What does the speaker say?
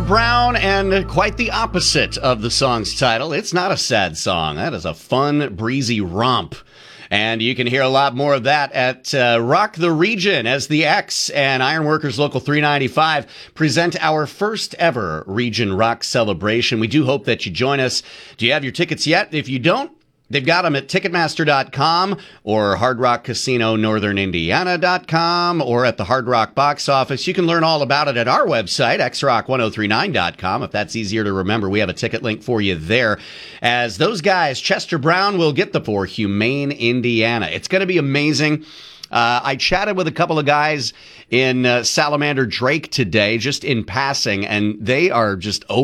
Brown, and quite the opposite of the song's title. It's not a sad song. That is a fun, breezy romp. And you can hear a lot more of that at Rock the Region as the X and Ironworkers Local 395 present our first ever Region Rock celebration. We do hope that you join us. Do you have your tickets yet? If you don't, they've got them at Ticketmaster.com or Hard Rock Casino Northern Indiana.com or at the Hard Rock box office. You can learn all about it at our website, xrock1039.com. If that's easier to remember, we have a ticket link for you there. As those guys, Chester Brown will get the for Humane, Indiana. It's going to be amazing. I chatted with a couple of guys in Salamander Drake today, just in passing, and they are just